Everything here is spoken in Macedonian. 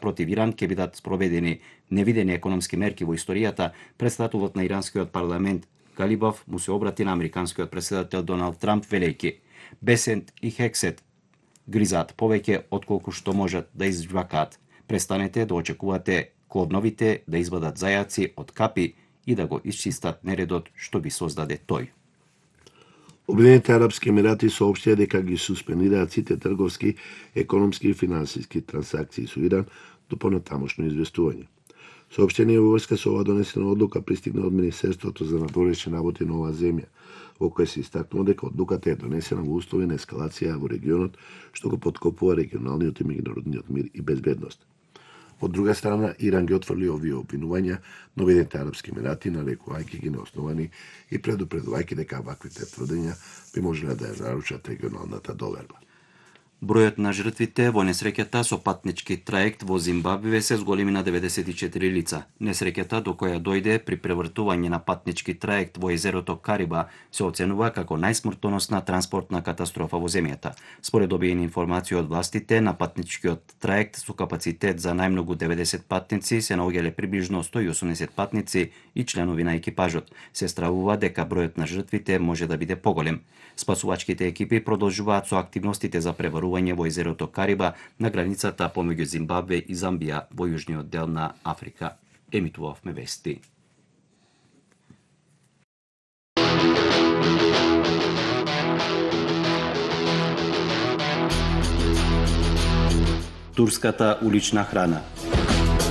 против Иран ќе бидат спроведени невидени економски мерки во историјата, претставителот на иранскиот парламент Галибов му се обрати на американскиот претседател Доналд Трамп велејќи: бесент и хексет гризаат повеќе отколку што можат да изжвакаат. Престанете да очекувате клодновите да избадат зајаци од капи и да го исчистат нередот што ги создаде тој. Обединените арапски емирати соопштија дека ги суспендираат сите трговски, економски и финансиски трансакции со Иран до понатамошно известување. Соопштение во врска со ова донесена одлука пристигна од Министерството за надворешни работи на оваа земја, во која се истакнува дека одлуката е донесена во услови на ескалација во регионот, што го поткопува регионалниот и меѓународниот мир и безбедност. Од друга страна, Иран ги отфрли овие обвинувања на Обединените арапски емирати, нарекувајќи ги неосновани и предупредувајќи дека ваквите тврдења би можеле да ја нарушат регионалната доверба. Бројот на жртвите во несреќата со патнички траект во Зимбабве се зголеми на 94 лица. Несреќата до која дојде при превртување на патнички траект во езерото Кариба се оценува како најсмртоносна транспортна катастрофа во земјата. Според добиени информации од властите, на патничкиот траект со капацитет за најмногу 90 патници се наоѓале приближно 180 патници и членови на екипажот. Се стравува дека бројот на жртвите може да биде поголем. Спасувачките екипи продолжуваат со активностите за преварување во езерото Кариба на границата помеѓу Зимбабве и Замбија во јужниот дел на Африка. Емитувавме вести. Турската улична храна.